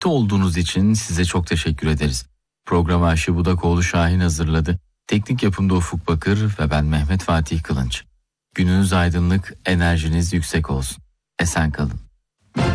olduğunuz için size çok teşekkür ederiz. Programı Ayşe Budakoğlu Şahin hazırladı. Teknik yapımda Ufuk Bakır ve ben Mehmet Fatih Kılınç. Gününüz aydınlık, enerjiniz yüksek olsun. Esen kalın.